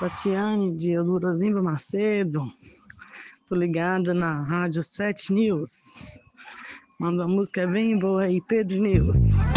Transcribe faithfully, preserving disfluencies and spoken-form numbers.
Tatiane de Elurazinho Macedo. Tô ligada na Rádio sete News. Manda uma música bem boa aí, Pedro News.